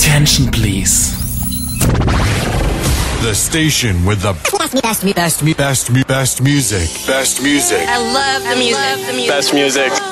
Attention, please. The station with the best music. I love the music. Best music.